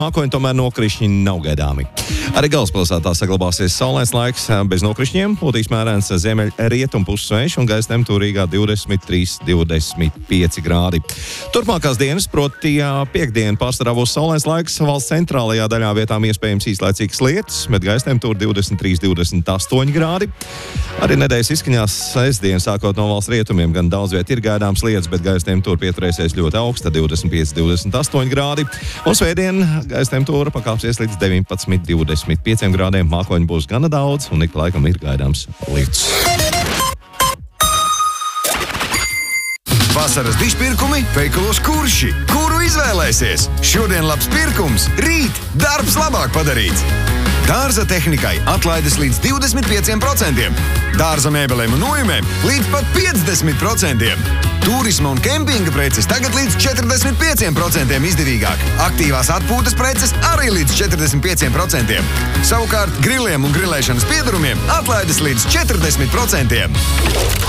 Mākoņi tomēr nokrišņi nav gaidāmi. Arī galvaspilsētā saglabāsies saulains laiks bez nokrišņiem, būtīs mērens ziemeļrietumu pussvejš un gaisa temperatūra Rīgā 23–25 grādi. Turpmākās dienas, proti piekdien pārsvarā būs saulains laiks, valsts centrālajā daļā vietām iespējams īslaicīgas lietus, bet gaisa temperatūra 23–28 grādi. Arī nedēļas izskaņās sestdien, sākot no valsts rietumiem, gan daudz viet ir gaidāms lietus, bet gaisa temperatūra pieturēsies ļoti augsta, 25–28 grādi. Un svētdien gaisa temperatūra pakāpsies līdz 19–25 grādiem. Mākoņu būs gana daudz un ik laikam ir gaidāms lietus. Vasaras dižpirkumi veikalos Kurši. Kuru izvēlēsies? Šodien labs pirkums, rīt darbs labāk padarīts. Dārza tehnikai atlaides līdz 25%, dārza mēbelēm un nojumēm līdz pat 50%. Turisma un kempinga preces tagad līdz 45% izdevīgāk. Aktīvās atpūtas preces arī līdz 45%. Savukārt griliem un grilēšanas piedarumiem atlaides līdz 40%.